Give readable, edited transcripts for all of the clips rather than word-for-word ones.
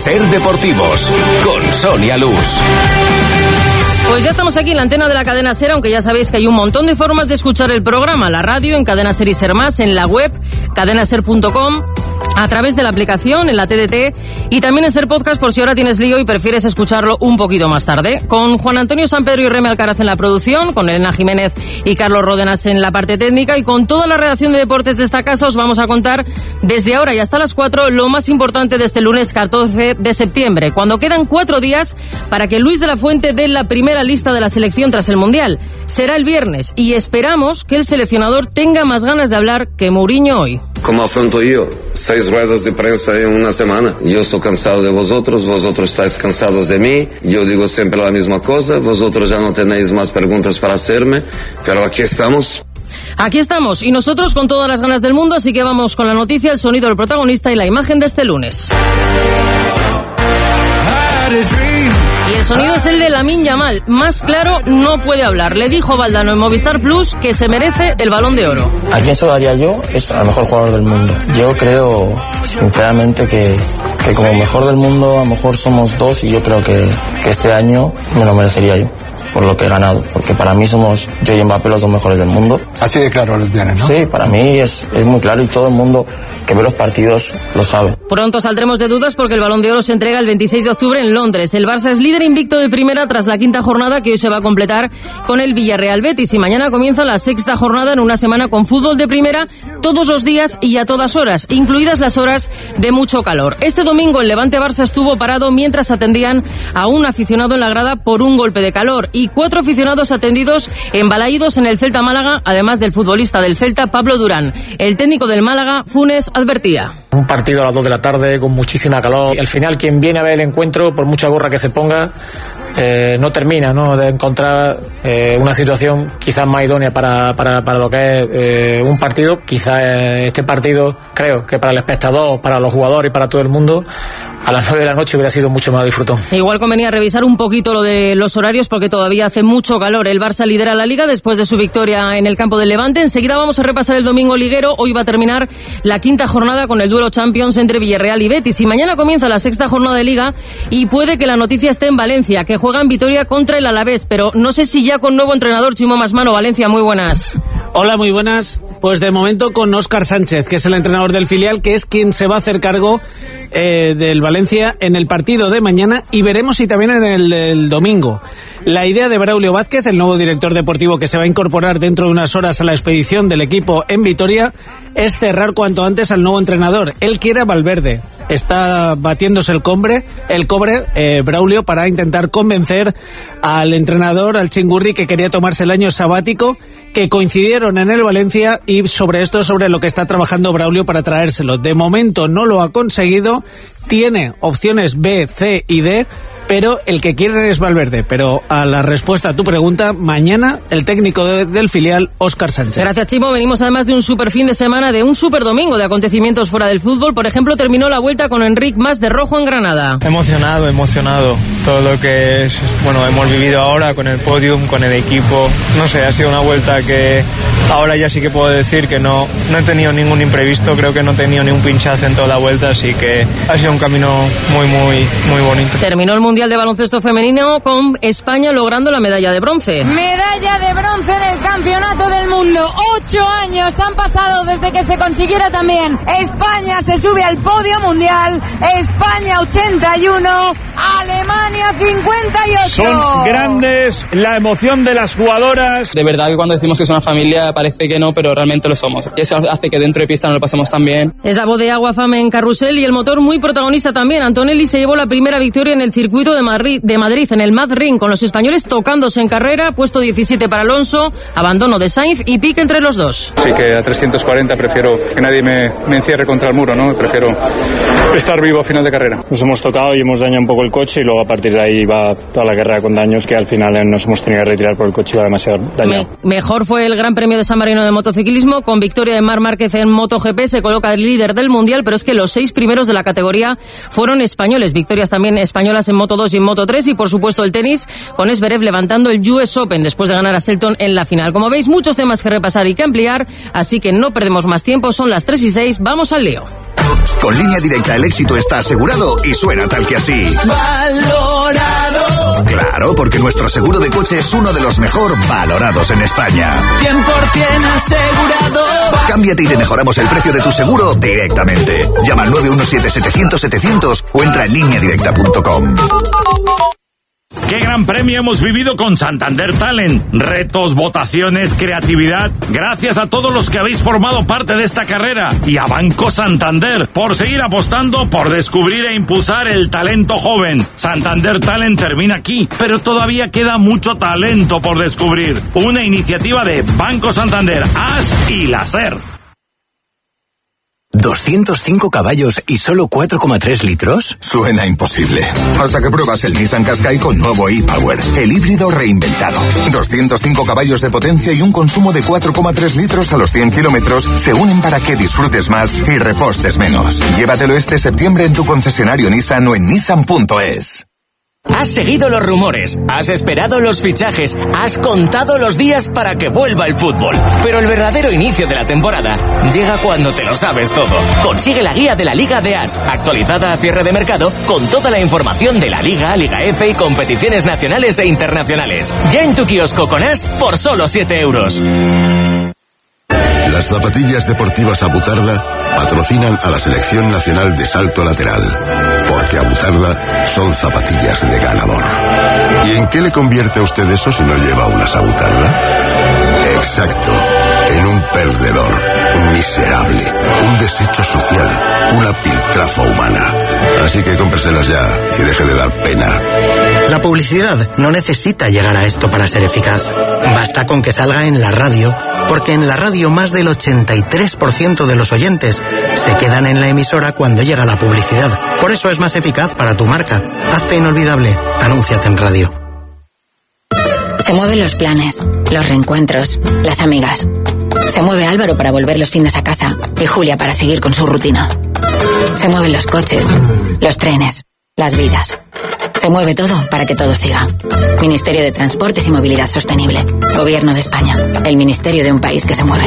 Ser Deportivos, con Sonia Luz. Pues ya estamos aquí en la antena de la cadena SER, aunque ya sabéis que hay un montón de formas de escuchar el programa, la radio, en Cadena SER y SER Más, en la web, cadenaser.com, a través de la aplicación, en la TDT, y también en SER Podcast por si ahora tienes lío y prefieres escucharlo un poquito más tarde. Con Juan Antonio Sampedro y Reme Alcaraz en la producción, con Elena Jiménez y Carlos Ródenas en la parte técnica, y con toda la redacción de deportes de esta casa os vamos a contar desde ahora y hasta las 4 lo más importante de este lunes 14 de septiembre, cuando quedan 4 días para que Luis de la Fuente dé la primera lista de la selección tras el Mundial. Será el viernes y esperamos que el seleccionador tenga más ganas de hablar que Mourinho hoy. ¿Cómo afronto yo 6 ruedas de prensa en una semana? Yo estoy cansado de vosotros estáis cansados de mí, yo digo siempre la misma cosa, vosotros ya no tenéis más preguntas para hacerme, pero aquí estamos. Aquí estamos, y nosotros con todas las ganas del mundo, así que vamos con la noticia, el sonido del protagonista y la imagen de este lunes. Y el sonido es el de Lamine Yamal. Más claro no puede hablar. Le dijo Valdano en Movistar Plus que se merece el Balón de Oro. ¿A quién se lo daría yo? Es al mejor jugador del mundo. Yo creo, sinceramente, que como mejor del mundo, a lo mejor somos 2, y yo creo que este año me lo merecería yo, por lo que he ganado. Porque para mí somos yo y Mbappé los 2 mejores del mundo. Así de claro lo tienes, ¿no? Sí, para mí es muy claro, y todo el mundo que ve los partidos lo sabe. Pronto saldremos de dudas porque el Balón de Oro se entrega el 26 de octubre en Londres. El Barça es líder invicto de primera tras la 5ª jornada, que hoy se va a completar con el Villarreal Betis, y mañana comienza la 6ª jornada en una semana con fútbol de primera todos los días y a todas horas, incluidas las horas de mucho calor. Este domingo el Levante Barça estuvo parado mientras atendían a un aficionado en la grada por un golpe de calor, y 4 aficionados atendidos en Balaídos en el Celta Málaga, además del futbolista del Celta Pablo Durán. El técnico del Málaga, Funes, advertía. Un partido a las 2 de la tarde con muchísima calor, y al final quien viene a ver el encuentro, por mucha gorra que se ponga, no termina, ¿no?, de encontrar una situación quizás más idónea para lo que es un partido. Quizás este partido, creo que para el espectador, para los jugadores y para todo el mundo, a las 9 de la noche hubiera sido mucho más disfrutón. Igual convenía revisar un poquito lo de los horarios porque todavía hace mucho calor. El Barça lidera la Liga después de su victoria en el campo del Levante. Enseguida vamos a repasar el domingo liguero. Hoy va a terminar la 5ª jornada con el duelo Champions entre Villarreal y Betis. Y mañana comienza la 6ª jornada de Liga, y puede que la noticia esté en Valencia, que juega en Vitoria contra el Alavés. Pero no sé si ya con nuevo entrenador. Chimo Masmano, Valencia, muy buenas. Hola, muy buenas. Pues de momento con Óscar Sánchez, que es el entrenador del filial, que es quien se va a hacer cargo del Valencia en el partido de mañana, y veremos si también en el del domingo. La idea de Braulio Vázquez, el nuevo director deportivo que se va a incorporar dentro de unas horas a la expedición del equipo en Vitoria, es cerrar cuanto antes al nuevo entrenador. Él quiere a Valverde. Está batiéndose el cobre, Braulio, para intentar convencer al entrenador, al Chingurri, que quería tomarse el año sabático, que coincidieron en el Valencia, y sobre lo que está trabajando Braulio para traérselo. De momento no lo ha conseguido, tiene opciones B, C y D, pero el que quiere es Valverde. Pero a la respuesta a tu pregunta, mañana el técnico del filial, Óscar Sánchez. Gracias, Chimo. Venimos además de un super fin de semana, de un super domingo de acontecimientos fuera del fútbol. Por ejemplo, terminó la Vuelta con Enric Mas de rojo en Granada. Emocionado. Todo lo que es, hemos vivido ahora con el podium, con el equipo. No sé, ha sido una vuelta que ahora ya sí que puedo decir que no he tenido ningún imprevisto. Creo que no he tenido ni un pinchazo en toda la vuelta, así que ha sido un camino muy bonito. Terminó el Mundial de Baloncesto Femenino con España logrando la medalla de bronce. Medalla de bronce en el Campeonato del Mundo. 8 años han pasado desde que se consiguiera también. España se sube al podio mundial. España 81, Alemania 58. Son grandes, la emoción de las jugadoras. De verdad que cuando decimos que es una familia parece que no, pero realmente lo somos. Y eso hace que dentro de pista nos lo pasemos tan bien. Es la voz de Agua Fame en carrusel, y el motor muy protagonista también. Antonelli se llevó la primera victoria en el circuito de Madrid, en el Mad Ring, con los españoles tocándose en carrera. Puesto 17 para Alonso, abandono de Sainz y pique entre los dos. Sí, que a 340 prefiero que nadie me encierre contra el muro, ¿no? Prefiero estar vivo a final de carrera. Nos hemos tocado y hemos dañado un poco el coche, y luego a partir de ahí va toda la carrera con daños, que al final nos hemos tenido que retirar por el coche, iba demasiado dañado. Mejor fue el Gran Premio de San Marino de motociclismo, con victoria de Marc Márquez en MotoGP. Se coloca el líder del Mundial, pero es que los 6 primeros de la categoría fueron españoles. Victorias también españolas en Moto2 y en Moto3, y por supuesto el tenis, con Zverev levantando el US Open después de ganar a Selton en la final. Como veis, muchos temas que repasar y que ampliar, así que no perdemos más tiempo. Son las 3:06, vamos al lío. Con Línea Directa el éxito está asegurado y suena tal que así. ¡Valorado! Claro, porque nuestro seguro de coche es uno de los mejor valorados en España. 100% asegurado. Cámbiate y te mejoramos el precio de tu seguro directamente. Llama al 917-700-700 o entra en lineadirecta.com. ¡Qué gran premio hemos vivido con Santander Talent! Retos, votaciones, creatividad. Gracias a todos los que habéis formado parte de esta carrera. Y a Banco Santander por seguir apostando por descubrir e impulsar el talento joven. Santander Talent termina aquí, pero todavía queda mucho talento por descubrir. Una iniciativa de Banco Santander, AS y la SER. ¿205 caballos y solo 4,3 litros? Suena imposible. Hasta que pruebas el Nissan Qashqai con nuevo e-Power, el híbrido reinventado. 205 caballos de potencia y un consumo de 4,3 litros a los 100 kilómetros se unen para que disfrutes más y repostes menos. Llévatelo este septiembre en tu concesionario Nissan o en nissan.es. Has seguido los rumores, has esperado los fichajes, has contado los días para que vuelva el fútbol. Pero el verdadero inicio de la temporada llega cuando te lo sabes todo. Consigue la guía de la Liga de As, actualizada a cierre de mercado, con toda la información de la Liga, Liga F y competiciones nacionales e internacionales. Ya en tu kiosco con As por solo 7 euros. Las zapatillas deportivas Abutarda patrocinan a la Selección Nacional de Salto Lateral, porque Abutarda son zapatillas de ganador. ¿Y en qué le convierte a usted eso si no lleva unas Abutarda? Exacto, en un perdedor, un miserable, un desecho social, una piltrafa humana. Así que cómpreselas ya y deje de dar pena. La publicidad no necesita llegar a esto para ser eficaz. Basta con que salga en la radio, porque en la radio más del 83% de los oyentes se quedan en la emisora cuando llega la publicidad. Por eso es más eficaz para tu marca. Hazte inolvidable. Anúnciate en radio. Se mueven los planes, los reencuentros, las amigas. Se mueve Álvaro para volver los fines a casa y Julia para seguir con su rutina. Se mueven los coches, los trenes, las vidas. Se mueve todo para que todo siga. Ministerio de Transportes y Movilidad Sostenible. Gobierno de España. El ministerio de un país que se mueve.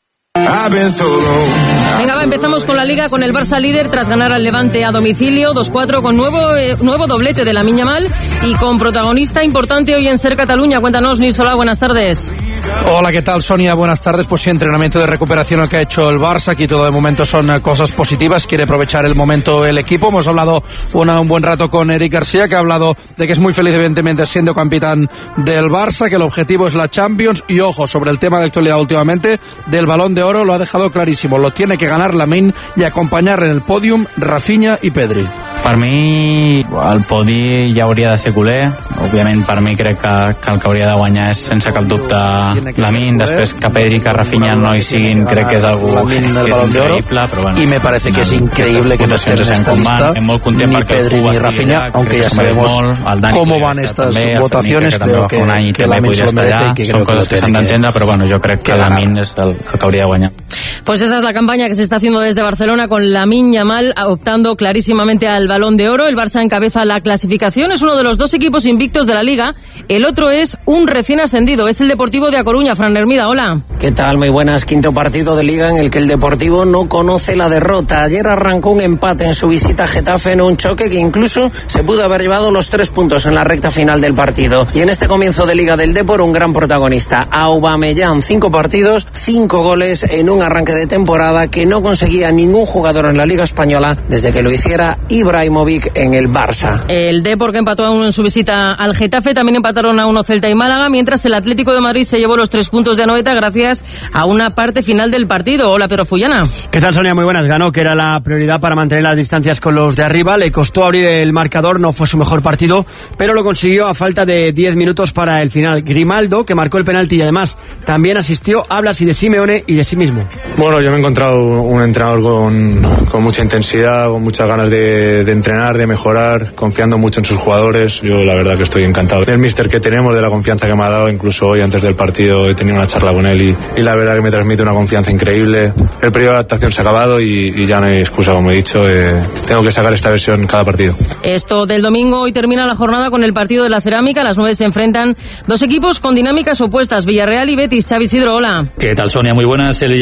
Venga, va, empezamos con la Liga, con el Barça líder tras ganar al Levante a domicilio 2-4 con nuevo doblete de Lamine Yamal y con protagonista importante hoy en SER Cataluña. Cuéntanos, Nils Solà, buenas tardes. Hola, ¿qué tal, Sonia? Buenas tardes. Pues sí, entrenamiento de recuperación el que ha hecho el Barça. Aquí todo de momento son cosas positivas. Quiere aprovechar el momento el equipo. Hemos hablado un buen rato con Eric García, que ha hablado de que es muy feliz, evidentemente, siendo capitán del Barça, que el objetivo es la Champions. Y ojo, sobre el tema de actualidad últimamente, del Balón de Oro, lo ha dejado clarísimo. Lo tiene que ganar Lamine y acompañar en el pòdium Rafinha i Pedri. Per mi, el podi ja hauria de ser culer. Òbviament, per mi crec que el que hauria de guanyar és, sense cap dubte, Lamine. Després que Pedri i que Rafinha no hi siguin, crec que és algo que és increïble. Però bueno, y me parece que es increíble que no estén en esta lista ni Pedri ni Rafinha, aunque ya sabemos cómo van estas votaciones. Creo que Lamine se lo merece y que creo que lo s'han d'entendre, però bueno, jo crec que Lamine és el que hauria de guanyar. Pues esa es la campaña que se está haciendo desde Barcelona con Lamine Yamal optando clarísimamente al Balón de Oro. El Barça encabeza la clasificación, es uno de los dos equipos invictos de la Liga. El otro es un recién ascendido, es el Deportivo de A Coruña. Fran Hermida, hola. ¿Qué tal? Muy buenas. Quinto partido de Liga en el que el Deportivo no conoce la derrota. Ayer arrancó un empate en su visita a Getafe en un choque que incluso se pudo haber llevado los 3 puntos en la recta final del partido. Y en este comienzo de Liga del Depor, un gran protagonista, Aubameyang. 5 partidos, 5 goles en un arranque de temporada que no conseguía ningún jugador en la Liga Española desde que lo hiciera Ibrahimovic en el Barça. El Depor, que empató a 1 en su visita al Getafe, también empataron a 1 Celta y Málaga, mientras el Atlético de Madrid se llevó los 3 puntos de Anoeta gracias a una parte final del partido. Hola, Pedro Fullana. ¿Qué tal, Sonia? Muy buenas. Ganó, que era la prioridad para mantener las distancias con los de arriba. Le costó abrir el marcador, no fue su mejor partido, pero lo consiguió a falta de 10 minutos para el final. Grimaldo, que marcó el penalti y además también asistió, habla así de Simeone y de sí mismo. Bueno, yo me he encontrado un entrenador con mucha intensidad, con muchas ganas de entrenar, de mejorar, confiando mucho en sus jugadores. Yo la verdad que estoy encantado del míster que tenemos, de la confianza que me ha dado. Incluso hoy antes del partido he tenido una charla con él y la verdad que me transmite una confianza increíble. El periodo de adaptación se ha acabado y ya no hay excusa, como he dicho. Tengo que sacar esta versión cada partido. Esto del domingo, hoy termina la jornada con el partido de la Cerámica. A las 9 se enfrentan dos equipos con dinámicas opuestas, Villarreal y Betis. Xavi Isidro, hola. ¿Qué tal, Sonia? Muy buenas. El Villarreal llega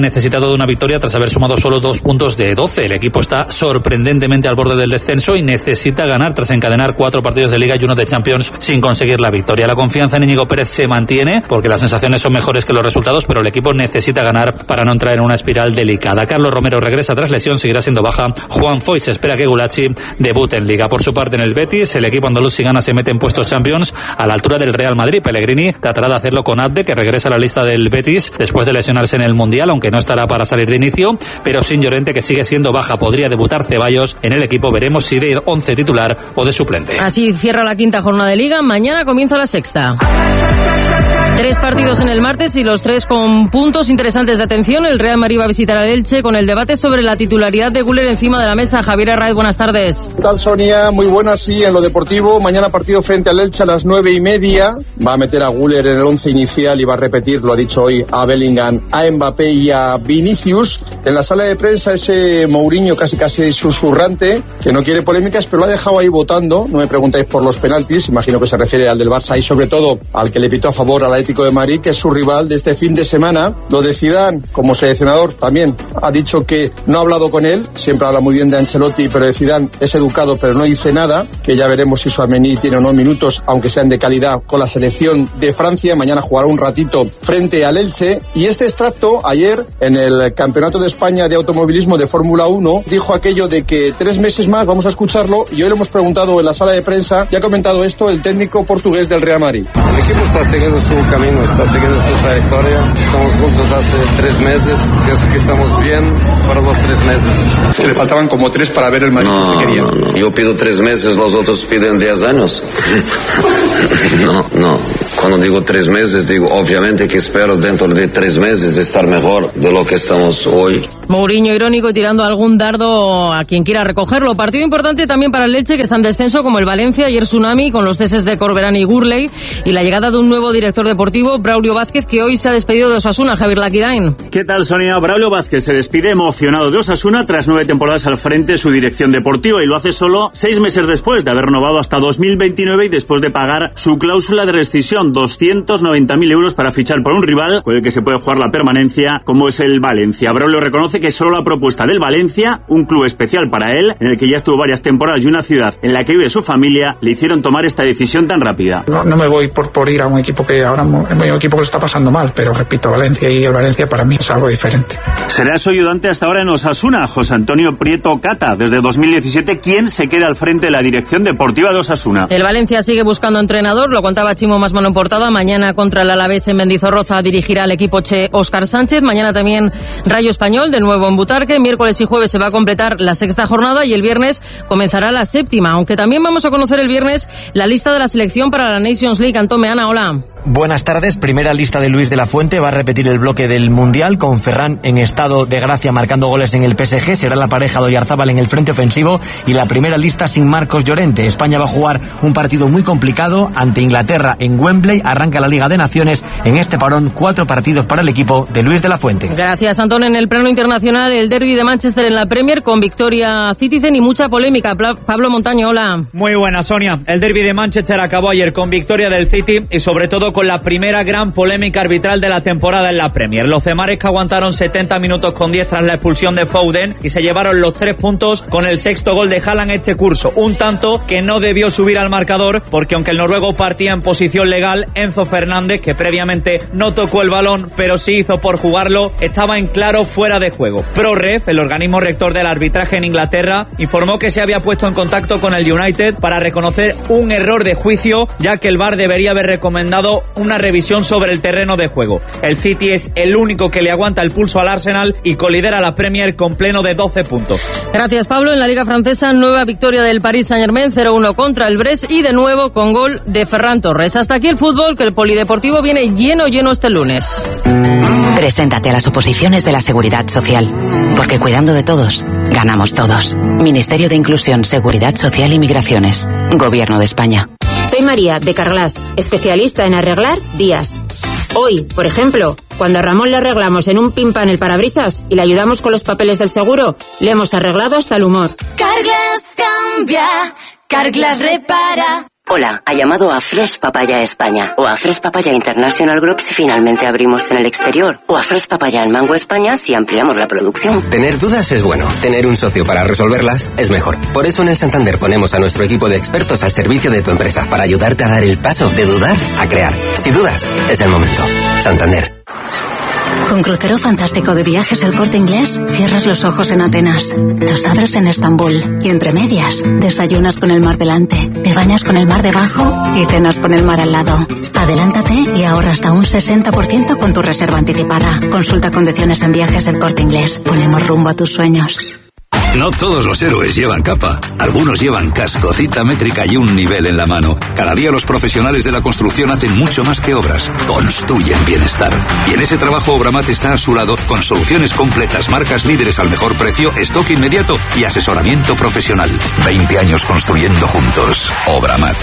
necesitado de una victoria tras haber sumado solo 2 puntos de 12. El equipo está sorprendentemente al borde del descenso y necesita ganar tras encadenar 4 partidos de Liga y 1 de Champions sin conseguir la victoria. La confianza en Íñigo Pérez se mantiene porque las sensaciones son mejores que los resultados, pero el equipo necesita ganar para no entrar en una espiral delicada. Carlos Romero regresa tras lesión, seguirá siendo baja. Juan Foyt se espera que Gulacsi debute en Liga. Por su parte, en el Betis, el equipo andaluz, si gana, se mete en puestos Champions a la altura del Real Madrid. Pellegrini tratará de hacerlo con Abde, que regresa a la lista del Betis después de lesionarse en el Mundial, aunque no estará para salir de inicio, pero sin Llorente, que sigue siendo baja. Podría debutar Ceballos en el equipo. Veremos si de 11 titular o de suplente. Así cierra la quinta jornada de Liga. Mañana comienza la sexta. 3 partidos en el martes y los 3 con puntos interesantes de atención. El Real Madrid va a visitar al Elche con el debate sobre la titularidad de Güler encima de la mesa. Javier Herraiz, buenas tardes. ¿Qué tal, Sonia? Muy buenas, sí, en lo deportivo. Mañana partido frente al Elche a las 9:30. Va a meter a Güler en el 11 inicial y va a repetir, lo ha dicho hoy, a Bellingham, a Mbappé y a Vinicius. En la sala de prensa ese Mourinho casi susurrante, que no quiere polémicas, pero lo ha dejado ahí votando. No me preguntáis por los penaltis, imagino que se refiere al del Barça y sobre todo al que le pitó a favor al Atlético de Madrid, que es su rival de este fin de semana. Lo de Zidane, como seleccionador, también ha dicho que no ha hablado con él, siempre habla muy bien de Ancelotti, pero de Zidane es educado, pero no dice nada, que ya veremos si Tchouaméni tiene o no minutos, aunque sean de calidad, con la selección de Francia. Mañana jugará un ratito frente al Elche. Y este extracto, ayer, en el Campeonato de España de Automovilismo de Fórmula 1, dijo aquello de que 3 meses más, vamos a escucharlo, y hoy le hemos preguntado en la sala de prensa, y ha comentado esto el técnico portugués del Real Madrid. El equipo está siguiendo su camino, está siguiendo su trayectoria. Estamos juntos hace 3 meses. Pienso que estamos bien para los 3 meses. Es que le faltaban como 3 para ver el Madrid que se quería. No. Yo pido 3 meses, los otros piden 10 años. No. Cuando digo 3 meses, digo obviamente que espero dentro de 3 meses estar mejor de lo que estamos hoy. Mourinho irónico y tirando algún dardo a quien quiera recogerlo. Partido importante también para el Elche, que está en descenso, como el Valencia. Ayer tsunami con los ceses de Corberán y Gurley y la llegada de un nuevo director deportivo, Braulio Vázquez, que hoy se ha despedido de Osasuna. Javier Laquirain. ¿Qué tal, Sonia? Braulio Vázquez se despide emocionado de Osasuna tras 9 temporadas al frente de su dirección deportiva, y lo hace solo 6 meses después de haber renovado hasta 2029 y después de pagar su cláusula de rescisión, 290.000 euros para fichar por un rival con el que se puede jugar la permanencia, como es el Valencia. Braulio reconoce que solo la propuesta del Valencia, un club especial para él, en el que ya estuvo varias temporadas y una ciudad en la que vive su familia, le hicieron tomar esta decisión tan rápida. No me voy por ir a un equipo que ahora es un equipo que lo está pasando mal, pero repito, Valencia, y el Valencia para mí es algo diferente. Será su ayudante hasta ahora en Osasuna, José Antonio Prieto Cata, desde 2017, quien se queda al frente de la dirección deportiva de Osasuna. El Valencia sigue buscando entrenador, lo contaba Chimo Masmano en portada. Mañana contra el Alavés en Mendizorroza dirigirá al equipo Che Óscar Sánchez. Mañana también Rayo Español, de nuevo en Butarque. Miércoles y jueves se va a completar la 6ª jornada y el viernes comenzará la 7ª, aunque también vamos a conocer el viernes la lista de la selección para la Nations League. Antón Meana, hola. Buenas tardes. Primera lista de Luis de la Fuente. Va a repetir el bloque del Mundial con Ferran en estado de gracia marcando goles en el PSG. Será la pareja de Oyarzábal en el frente ofensivo y la primera lista sin Marcos Llorente. España va a jugar un partido muy complicado ante Inglaterra en Wembley. Arranca la Liga de Naciones en este parón. 4 partidos para el equipo de Luis de la Fuente. Gracias, Antón. En el plano internacional, el derbi de Manchester en la Premier con victoria Citizen y mucha polémica. Pablo Montaño, hola. Muy buena, Sonia. El derbi de Manchester acabó ayer con victoria del City y sobre todo con la primera gran polémica arbitral de la temporada en la Premier. Los cemares que aguantaron 70 minutos con 10 tras la expulsión de Foden y se llevaron los 3 puntos con el 6º gol de Haaland este curso. Un tanto que no debió subir al marcador porque aunque el noruego partía en posición legal, Enzo Fernández, que previamente no tocó el balón pero sí hizo por jugarlo, estaba en claro fuera de juego. ProRef, el organismo rector del arbitraje en Inglaterra, informó que se había puesto en contacto con el United para reconocer un error de juicio, ya que el VAR debería haber recomendado una revisión sobre el terreno de juego. El City es el único que le aguanta el pulso al Arsenal y colidera la Premier con pleno de 12 puntos. Gracias, Pablo. En la Liga Francesa, nueva victoria del Paris Saint-Germain, 0-1 contra el Brest y de nuevo con gol de Ferran Torres. Hasta aquí el fútbol, que el polideportivo viene lleno este lunes. Preséntate a las oposiciones de la Seguridad Social, porque cuidando de todos, ganamos todos. Ministerio de Inclusión, Seguridad Social y Migraciones. Gobierno de España. Soy María, de Carglass, especialista en arreglar vías. Hoy, por ejemplo, cuando a Ramón le arreglamos en un pimpan el parabrisas y le ayudamos con los papeles del seguro, le hemos arreglado hasta el humor. Carglass cambia, Carglass repara. Hola, ha llamado a Fresh Papaya España o a Fresh Papaya International Group si finalmente abrimos en el exterior o a Fresh Papaya en Mango España si ampliamos la producción. Tener dudas es bueno, tener un socio para resolverlas es mejor. Por eso en el Santander ponemos a nuestro equipo de expertos al servicio de tu empresa para ayudarte a dar el paso de dudar a crear. Si dudas, es el momento. Santander. Con Crucero Fantástico de Viajes El Corte Inglés, cierras los ojos en Atenas, los abres en Estambul y entre medias, desayunas con el mar delante, te bañas con el mar debajo y cenas con el mar al lado. Adelántate y ahorra hasta un 60% con tu reserva anticipada. Consulta condiciones en Viajes El Corte Inglés. Ponemos rumbo a tus sueños. No todos los héroes llevan capa. Algunos llevan casco, cita métrica y un nivel en la mano. Cada día los profesionales de la construcción hacen mucho más que obras. Construyen bienestar. Y en ese trabajo Obramat está a su lado con soluciones completas, marcas líderes al mejor precio, stock inmediato y asesoramiento profesional. 20 años construyendo juntos. Obramat.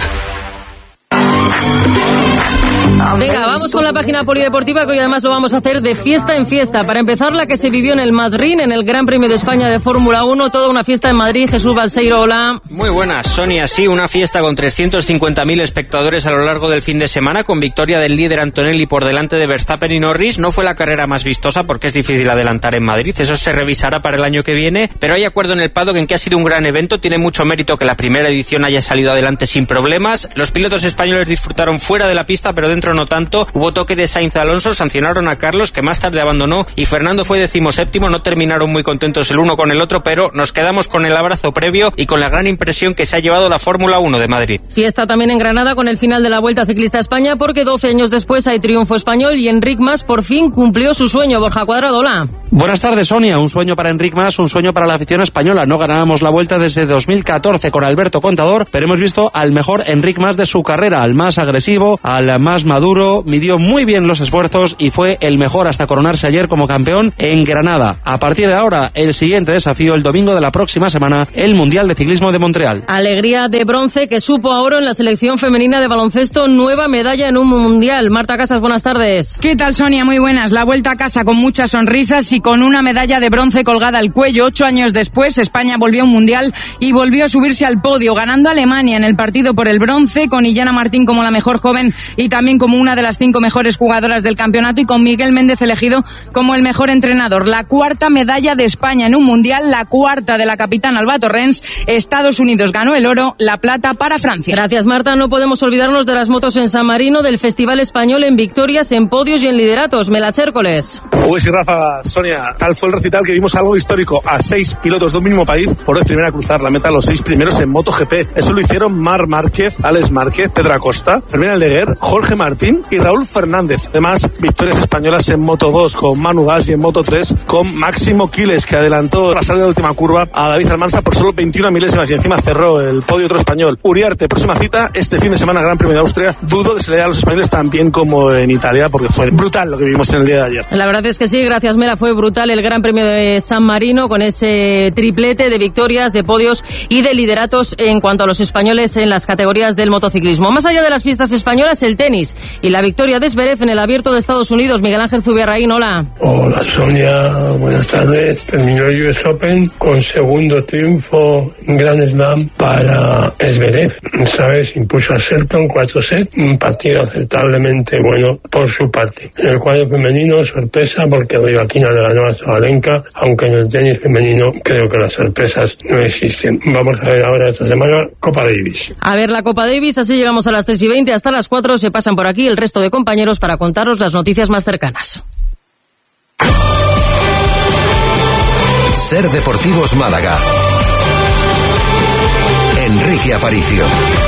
Venga, vamos con la página polideportiva, que hoy además lo vamos a hacer de fiesta en fiesta. Para empezar, la que se vivió en el Madrid, en el Gran Premio de España de Fórmula 1, toda una fiesta en Madrid. Jesús Balseiro, hola. Muy buenas, Sonia. Sí, una fiesta con 350.000 espectadores a lo largo del fin de semana, con victoria del líder Antonelli por delante de Verstappen y Norris. No fue la carrera más vistosa porque es difícil adelantar en Madrid, eso se revisará para el año que viene, pero hay acuerdo en el paddock en que ha sido un gran evento. Tiene mucho mérito que la primera edición haya salido adelante sin problemas. Los pilotos españoles disfrutaron fuera de la pista, pero dentro no tanto. Hubo toque de Sainz Alonso, sancionaron a Carlos, que más tarde abandonó, y Fernando fue 17º. No terminaron muy contentos el uno con el otro, pero nos quedamos con el abrazo previo y con la gran impresión que se ha llevado la Fórmula 1 de Madrid. Fiesta también en Granada con el final de la Vuelta Ciclista a España, porque 12 años después hay triunfo español y Enric Mas por fin cumplió su sueño. Borja Cuadrado, hola. Buenas tardes, Sonia. Un sueño para Enric Mas, un sueño para la afición española. No ganábamos la Vuelta desde 2014 con Alberto Contador, pero hemos visto al mejor Enric Mas de su carrera, al más agresivo, al más maduro. Midió muy bien los esfuerzos y fue el mejor hasta coronarse ayer como campeón en Granada. A partir de ahora, el siguiente desafío, el domingo de la próxima semana, el Mundial de Ciclismo de Montreal. Alegría de bronce que supo a oro en la selección femenina de baloncesto, nueva medalla en un Mundial. Marta Casas, buenas tardes. ¿Qué tal, Sonia? Muy buenas. La vuelta a casa con muchas sonrisas y con una medalla de bronce colgada al cuello. 8 años después, España volvió a un Mundial y volvió a subirse al podio, ganando a Alemania en el partido por el bronce, con Illana Martín como la mejor joven y también como una de las 5 mejores jugadoras del campeonato, y con Miguel Méndez elegido como el mejor entrenador. La cuarta medalla de España en un Mundial, la cuarta de la capitana Alba Torrens. Estados Unidos ganó el oro, la plata para Francia. Gracias, Marta. No podemos olvidarnos de las motos en San Marino, del Festival Español en victorias, en podios y en lideratos. Mela Chércoles. Uy, sí, Rafa, Sonia, tal fue el recital que vimos algo histórico. A 6 pilotos de un mismo país por vez primera a cruzar la meta, los 6 primeros en MotoGP. Eso lo hicieron Marc Márquez, Alex Márquez, Pedro Acosta, Fermín Aldeguer, Jorge Martín y Raúl Fernández. Además, victorias españolas en Moto2 con Manu Gas y en Moto3 con Máximo Quiles, que adelantó la salida de última curva a David Almansa por solo 21 milésimas y encima cerró el podio otro español. Uriarte, próxima cita este fin de semana, Gran Premio de Austria. Dudo de se le dé a los españoles tan bien como en Italia, porque fue brutal lo que vimos en el día de ayer. La verdad es que sí, gracias, Mela, fue brutal el Gran Premio de San Marino, con ese triplete de victorias, de podios y de lideratos en cuanto a los españoles en las categorías del motociclismo. Más allá de las fiestas españolas, el tenis y la victoria de Zverev en el Abierto de Estados Unidos. Miguel Ángel Zubiarraín, hola. Hola, Sonia, buenas tardes. Terminó el US Open con segundo triunfo en Grand Slam para Zverev. Sabes, impuso a Shelton 4 sets, un partido aceptablemente bueno por su parte. En el cuadro femenino, sorpresa, porque Rybakina le ganó a Sabalenka, aunque en el tenis femenino creo que las sorpresas no existen. Vamos a ver ahora esta semana Copa Davis. A ver la Copa Davis, así llegamos a las 3:20, hasta las 4 se pasan por aquí el resto de compañeros para contaros las noticias más cercanas. Ser Deportivos Málaga. Enrique Aparicio.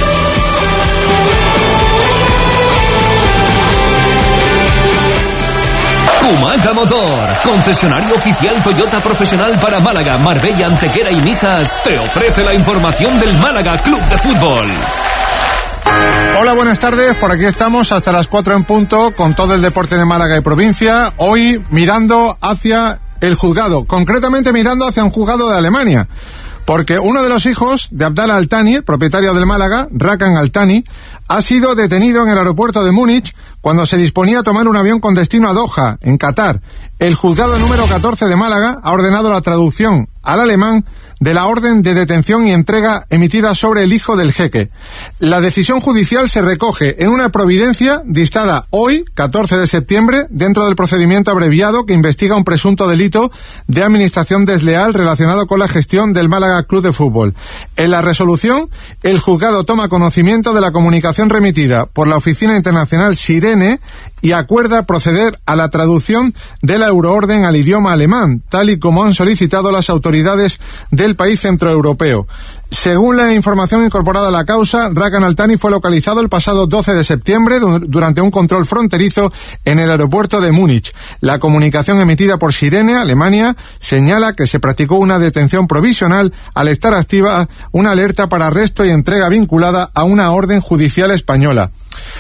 Kumaca Motor, concesionario oficial Toyota profesional para Málaga, Marbella, Antequera y Mijas, te ofrece la información del Málaga Club de Fútbol. Hola, buenas tardes, por aquí estamos hasta las 4 en punto con todo el deporte de Málaga y provincia, hoy mirando hacia el juzgado, concretamente mirando hacia un juzgado de Alemania, porque uno de los hijos de Abdallah Al-Thani, el propietario del Málaga, Rakan Al-Thani, ha sido detenido en el aeropuerto de Múnich cuando se disponía a tomar un avión con destino a Doha, en Qatar. El juzgado número 14 de Málaga ha ordenado la traducción al alemán de la orden de detención y entrega emitida sobre el hijo del jeque. La decisión judicial se recoge en una providencia dictada hoy, 14 de septiembre, dentro del procedimiento abreviado que investiga un presunto delito de administración desleal relacionado con la gestión del Málaga Club de Fútbol. En la resolución, el juzgado toma conocimiento de la comunicación remitida por la Oficina Internacional Sirene y acuerda proceder a la traducción de la euroorden al idioma alemán, tal y como han solicitado las autoridades del país centroeuropeo. Según la información incorporada a la causa, Rakan Altani fue localizado el pasado 12 de septiembre durante un control fronterizo en el aeropuerto de Múnich. La comunicación emitida por Sirene, Alemania, señala que se practicó una detención provisional al estar activa una alerta para arresto y entrega vinculada a una orden judicial española.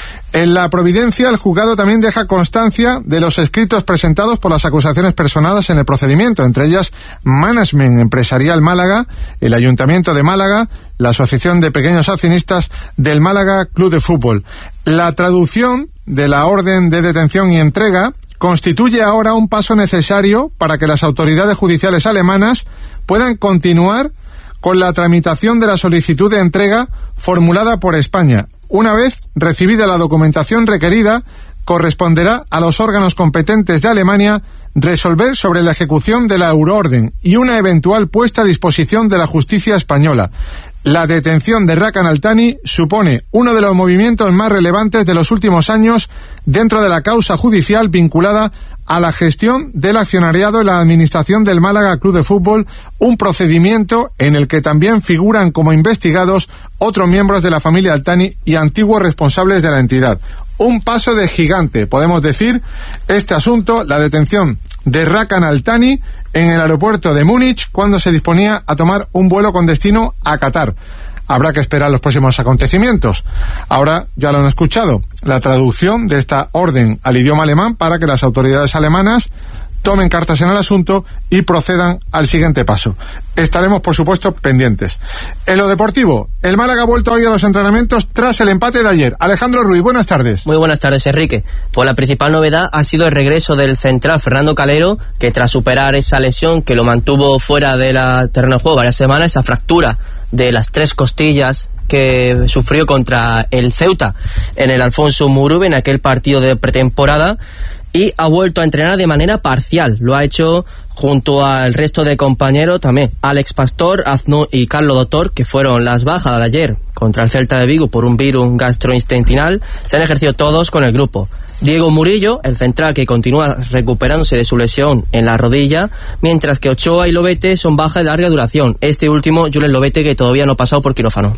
En la providencia, el juzgado también deja constancia de los escritos presentados por las acusaciones personadas en el procedimiento, entre ellas Management Empresarial Málaga, el Ayuntamiento de Málaga, la Asociación de Pequeños Accionistas del Málaga Club de Fútbol. La traducción de la orden de detención y entrega constituye ahora un paso necesario para que las autoridades judiciales alemanas puedan continuar con la tramitación de la solicitud de entrega formulada por España. Una vez recibida la documentación requerida, corresponderá a los órganos competentes de Alemania resolver sobre la ejecución de la euroorden y una eventual puesta a disposición de la justicia española. La detención de Rakan Altani supone uno de los movimientos más relevantes de los últimos años dentro de la causa judicial vinculada a la gestión del accionariado en la administración del Málaga Club de Fútbol, un procedimiento en el que también figuran como investigados otros miembros de la familia Altani y antiguos responsables de la entidad. Un paso de gigante, podemos decir, este asunto, la detención de Rakan Altani en el aeropuerto de Múnich cuando se disponía a tomar un vuelo con destino a Qatar. Habrá que esperar los próximos acontecimientos. Ahora ya lo han escuchado, la traducción de esta orden al idioma alemán para que las autoridades alemanas tomen cartas en el asunto y procedan al siguiente paso. Estaremos, por supuesto, pendientes. En lo deportivo, el Málaga ha vuelto hoy a los entrenamientos tras el empate de ayer. Alejandro Ruiz, buenas tardes. Muy buenas tardes, Enrique. Pues la principal novedad ha sido el regreso del central Fernando Calero, que tras superar esa lesión que lo mantuvo fuera de la terreno de juego varias semanas, esa fractura de las 3 costillas que sufrió contra el Ceuta en el Alfonso Murubi en aquel partido de pretemporada, y ha vuelto a entrenar de manera parcial. Lo ha hecho junto al resto de compañeros también. Alex Pastor, Azno y Carlos Doctor, que fueron las bajas de ayer contra el Celta de Vigo por un virus gastrointestinal, se han ejercido todos con el grupo. Diego Murillo, el central que continúa recuperándose de su lesión en la rodilla, mientras que Ochoa y Lobete son bajas de larga duración. Este último, Julen Lobete, que todavía no ha pasado por quirófano.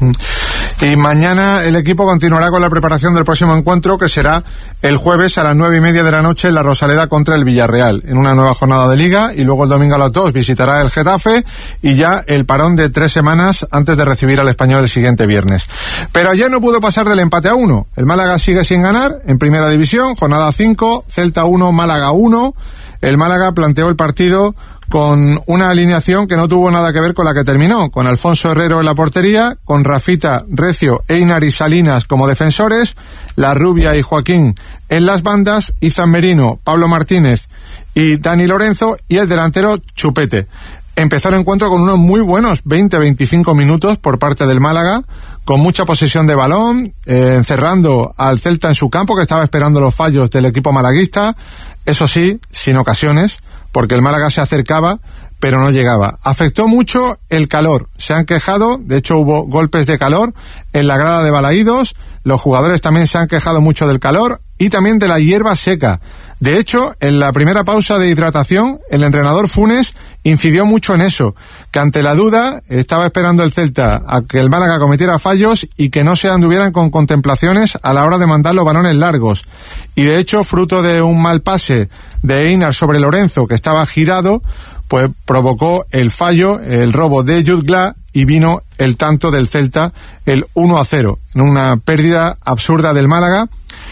Y mañana el equipo continuará con la preparación del próximo encuentro, que será el jueves a las 9:30 de la noche en la Rosaleda contra el Villarreal, en una nueva jornada de Liga, y luego el domingo a las 2 visitará el Getafe, y ya el parón de 3 semanas antes de recibir al Español el siguiente viernes. Pero ayer no pudo pasar del empate a 1. El Málaga sigue sin ganar en Primera División, jornada 5, Celta 1, Málaga 1. El Málaga planteó el partido con una alineación que no tuvo nada que ver con la que terminó, con Alfonso Herrero en la portería, con Rafita, Recio, Einar y Salinas como defensores, La Rubia y Joaquín en las bandas, Izan Merino, Pablo Martínez y Dani Lorenzo, y el delantero Chupete. Empezó el encuentro con unos muy buenos 20-25 minutos por parte del Málaga, con mucha posesión de balón, encerrando al Celta en su campo, que estaba esperando los fallos del equipo malaguista, eso sí, sin ocasiones, porque el Málaga se acercaba, pero no llegaba. Afectó mucho el calor, se han quejado, de hecho hubo golpes de calor en la grada de Balaídos, los jugadores también se han quejado mucho del calor y también de la hierba seca. De hecho, en la primera pausa de hidratación, el entrenador Funes incidió mucho en eso, que ante la duda estaba esperando el Celta a que el Málaga cometiera fallos y que no se anduvieran con contemplaciones a la hora de mandar los balones largos. Y de hecho, fruto de un mal pase de Einar sobre Lorenzo, que estaba girado, pues provocó el fallo, el robo de Jutgla, y vino el tanto del Celta, el 1-0, en una pérdida absurda del Málaga.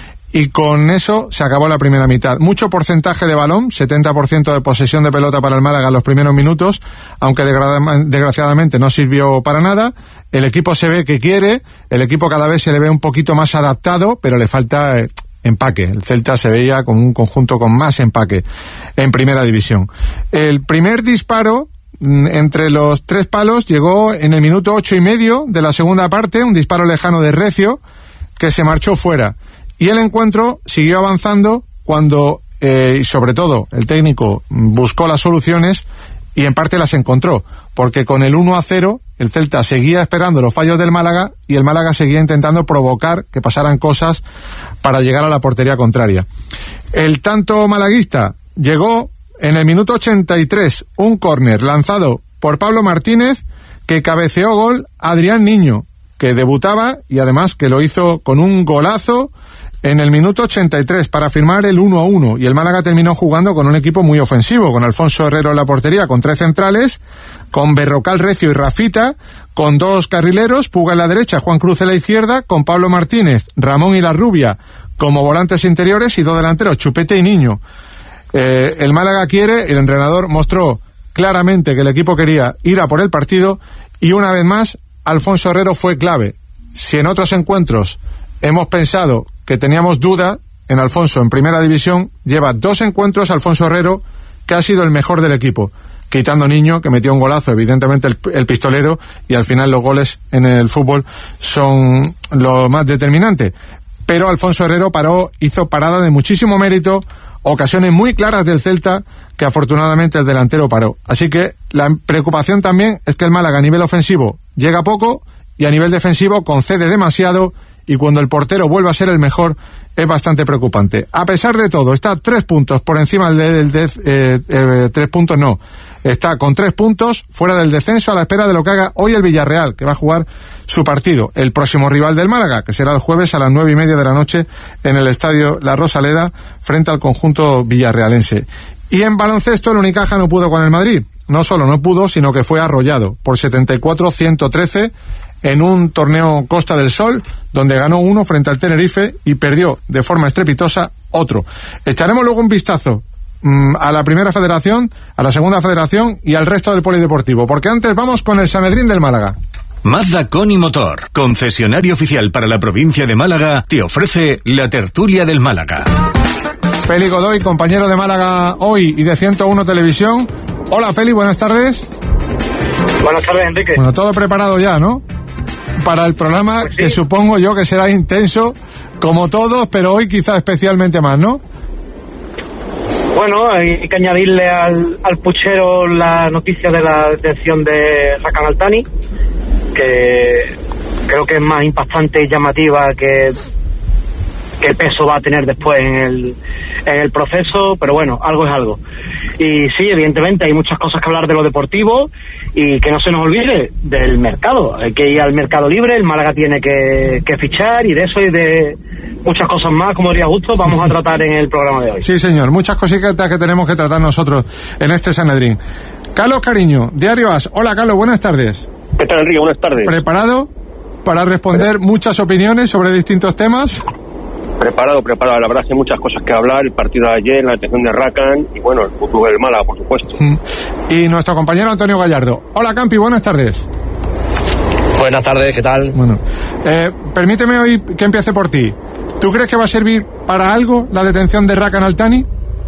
Y con eso se acabó la primera mitad. Mucho porcentaje de balón, 70% de posesión de pelota para el Málaga en los primeros minutos, aunque desgraciadamente no sirvió para nada. El equipo se ve que quiere, el equipo cada vez se le ve un poquito más adaptado, pero le falta empaque. El Celta se veía con un conjunto con más empaque en Primera División. El primer disparo entre los 3 palos llegó en el minuto 8:30 de la segunda parte, un disparo lejano de Recio que se marchó fuera. Y el encuentro siguió avanzando cuando, y sobre todo, el técnico buscó las soluciones y en parte las encontró, porque con el 1-0 el Celta seguía esperando los fallos del Málaga y el Málaga seguía intentando provocar que pasaran cosas para llegar a la portería contraria. El tanto malaguista llegó en el minuto 83, un córner lanzado por Pablo Martínez que cabeceó gol a Adrián Niño, que debutaba y además que lo hizo con un golazo en el minuto 83 para firmar el 1-1, y el Málaga terminó jugando con un equipo muy ofensivo, con Alfonso Herrero en la portería, con 3 centrales, con Berrocal, Recio y Rafita, con 2 carrileros, Puga en la derecha, Juan Cruz en la izquierda, con Pablo Martínez, Ramón y La Rubia como volantes interiores y 2 delanteros, Chupete y Niño. El Málaga quiere, el entrenador mostró claramente que el equipo quería ir a por el partido, y una vez más Alfonso Herrero fue clave. Si en otros encuentros hemos pensado que teníamos duda en Alfonso en primera división, lleva 2 encuentros Alfonso Herrero que ha sido el mejor del equipo, quitando Niño, que metió un golazo, evidentemente el pistolero, y al final los goles en el fútbol son lo más determinante. Pero Alfonso Herrero hizo parada de muchísimo mérito, ocasiones muy claras del Celta que afortunadamente el delantero paró. Así que la preocupación también es que el Málaga a nivel ofensivo llega poco y a nivel defensivo concede demasiado, y cuando el portero vuelve a ser el mejor es bastante preocupante. A pesar de todo, está 3 puntos por encima del 3 puntos no, está con 3 puntos fuera del descenso, a la espera de lo que haga hoy el Villarreal, que va a jugar su partido, el próximo rival del Málaga, que será el jueves a las 9:30 de la noche en el estadio La Rosaleda, frente al conjunto villarrealense. Y en baloncesto el Unicaja no pudo con el Madrid, no solo no pudo, sino que fue arrollado por 74-113 en un torneo Costa del Sol, donde ganó uno frente al Tenerife y perdió de forma estrepitosa otro. Echaremos luego un vistazo a la primera federación, a la segunda federación y al resto del polideportivo, porque antes vamos con el Sanedrín del Málaga. Mazda Con y Motor, concesionario oficial para la provincia de Málaga, te ofrece la tertulia del Málaga. Feli Godoy, compañero de Málaga Hoy y de 101 Televisión. Hola Feli, buenas tardes. Buenas tardes, Enrique. Bueno, todo preparado ya, ¿no? Para el programa, pues sí, que supongo yo que será intenso, como todos, pero hoy quizá especialmente más, ¿no? Bueno, hay que añadirle al puchero la noticia de la detención de Rakan Altani, que creo que es más impactante y llamativa que qué peso va a tener después en el proceso, pero bueno, algo es algo. Y sí, evidentemente hay muchas cosas que hablar de lo deportivo y que no se nos olvide del mercado. Hay que ir al mercado libre, el Málaga tiene que fichar, y de eso y de muchas cosas más, como diría Justo, vamos a tratar en el programa de hoy. Sí, señor, muchas cositas que tenemos que tratar nosotros en este Sanedrín. Carlos Cariño, Diario As. Hola, Carlos, buenas tardes. ¿Qué tal, Enrique? Buenas tardes. ¿Preparado para responder muchas opiniones sobre distintos temas? Preparado. La verdad es que hay muchas cosas que hablar. El partido de ayer, la detención de Rakan y, bueno, el futuro del Málaga, por supuesto. Y nuestro compañero Antonio Gallardo. Hola, Campi, buenas tardes. Buenas tardes, ¿qué tal? Bueno, permíteme hoy que empiece por ti. ¿Tú crees que va a servir para algo la detención de Rakan Altani?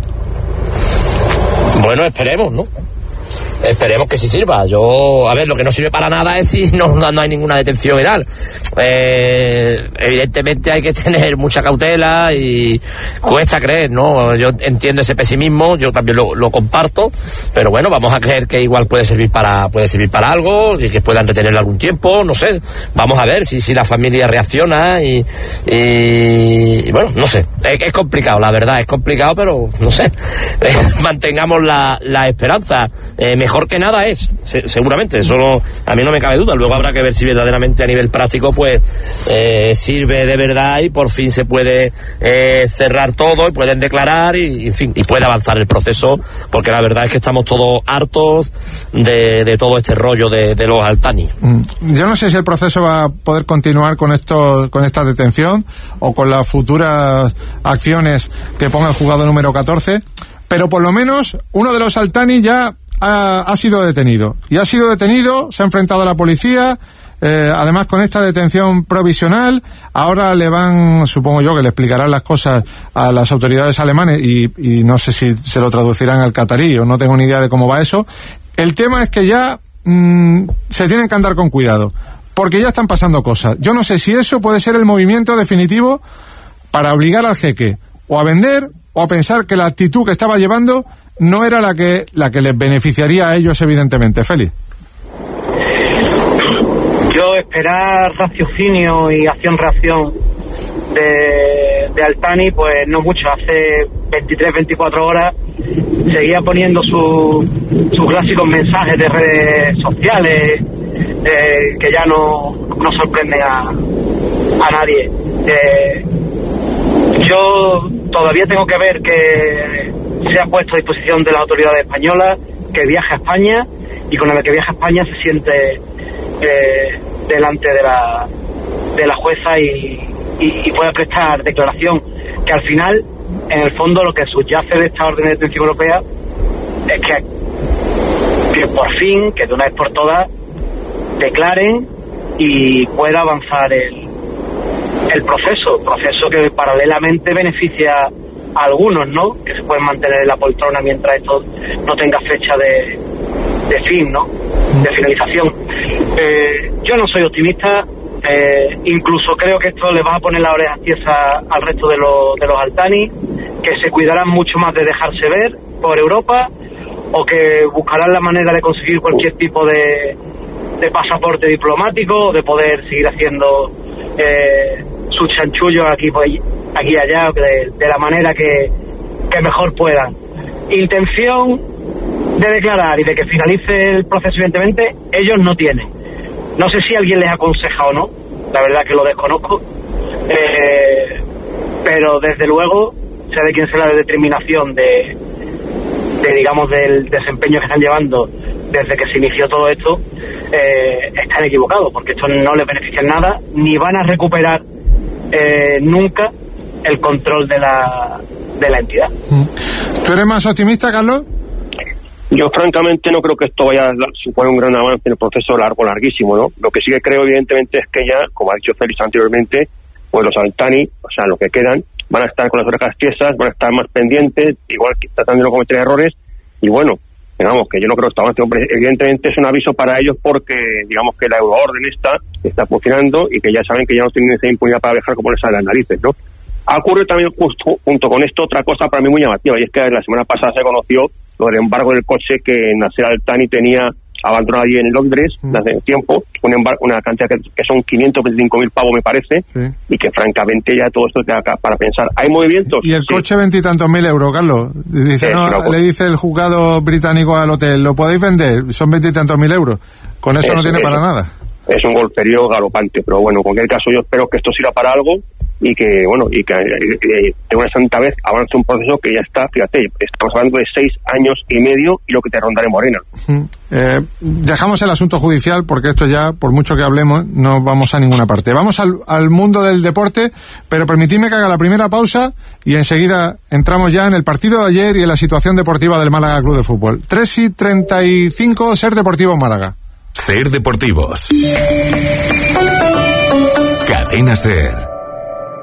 Bueno, esperemos, ¿no? Esperemos que sí sirva. Yo, a ver, lo que no sirve para nada es si no hay ninguna detención y tal. Evidentemente hay que tener mucha cautela y cuesta creer, ¿no? Yo entiendo ese pesimismo, yo también lo comparto, pero bueno, vamos a creer que igual puede servir para algo y que puedan retenerlo algún tiempo, no sé. Vamos a ver si la familia reacciona y bueno, no sé. Es complicado, la verdad, es complicado, pero no sé. Mantengamos la esperanza. Mejor que nada es, seguramente, eso a mí no me cabe duda. Luego habrá que ver si verdaderamente a nivel práctico pues sirve de verdad y por fin se puede cerrar todo y pueden declarar y en fin, y puede avanzar el proceso, porque la verdad es que estamos todos hartos de todo este rollo de los Altani. Yo no sé si el proceso va a poder continuar con esta detención o con las futuras acciones que ponga el juzgado número 14, pero por lo menos uno de los Altani ya ha sido detenido. Y ha sido detenido, se ha enfrentado a la policía, además con esta detención provisional. Ahora le van, supongo yo, que le explicarán las cosas a las autoridades alemanes y no sé si se lo traducirán al catarí, o no tengo ni idea de cómo va eso. El tema es que ya se tienen que andar con cuidado, porque ya están pasando cosas. Yo no sé si eso puede ser el movimiento definitivo para obligar al jeque o a vender o a pensar que la actitud que estaba llevando no era la que les beneficiaría a ellos, evidentemente. Félix. Yo esperar raciocinio y acción-reacción de Al-Thani, pues no mucho. Hace 23-24 horas seguía poniendo sus clásicos mensajes de redes sociales que ya no sorprenden a nadie. Yo todavía tengo que ver que se ha puesto a disposición de las autoridades españolas, que viaje a España, y con el que viaje a España se siente delante de la jueza y pueda prestar declaración, que al final, en el fondo, lo que subyace de esta orden de detención europea es que por fin, que de una vez por todas, declaren y pueda avanzar el proceso que paralelamente beneficia a algunos, ¿no?, que se pueden mantener en la poltrona mientras esto no tenga fecha de fin, ¿no?, de finalización. Yo no soy optimista, incluso creo que esto le va a poner la oreja tiesa al resto de los Al-Thani, que se cuidarán mucho más de dejarse ver por Europa, o que buscarán la manera de conseguir cualquier tipo de pasaporte diplomático, o de poder seguir haciendo sus chanchullos aquí y allá, de la manera que mejor puedan. Intención de declarar y de que finalice el proceso, evidentemente, ellos no tienen. No sé si alguien les aconseja o no, la verdad que lo desconozco, pero desde luego, sea de quién sea la determinación de digamos, del desempeño que están llevando desde que se inició todo esto, están equivocados, porque esto no les beneficia en nada, ni van a recuperar nunca el control de la entidad. ¿Tú eres más optimista, Carlos? Yo francamente no creo que esto vaya a suponer un gran avance en el proceso larguísimo, ¿no? Lo que sí que creo, evidentemente, es que ya, como ha dicho Félix anteriormente, pues los Al-Thani, o sea, los que quedan, van a estar con las orejas tiesas, van a estar más pendientes, igual que tratando de no cometer errores, y bueno, digamos que yo no creo que esto avance. Hombre, evidentemente es un aviso para ellos porque, digamos, que la euroorden está funcionando y que ya saben que ya no tienen esa impunidad para viajar como les sale las narices, ¿no? Ha ocurrido también justo junto con esto otra cosa para mí muy llamativa, y es que la semana pasada se conoció lo del embargo del coche que Nasser Al-Thani tenía abandonado allí en Londres hace tiempo, una cantidad que son 525.000 pavos, me parece, sí. Y que francamente ya todo esto te da para pensar. ¿Hay movimientos? Y el coche 20 y tantos mil euros, Carlos. Dice, le dice el juzgado británico al hotel, ¿lo podéis vender? Son 20 y tantos mil euros. Con eso no tiene para nada. Es un golperío galopante, pero bueno, en cualquier caso yo espero que esto sirva para algo y que, bueno, y que de una santa vez avance un proceso que ya está, fíjate, estamos hablando de 6 años y medio y lo que te rondaré Morena. Dejamos el asunto judicial porque esto ya, por mucho que hablemos, no vamos a ninguna parte. Vamos al mundo del deporte, pero permitidme que haga la primera pausa y enseguida entramos ya en el partido de ayer y en la situación deportiva del Málaga Club de Fútbol. 3:35, Ser Deportivo Málaga. Ser Deportivos. Cadena Ser.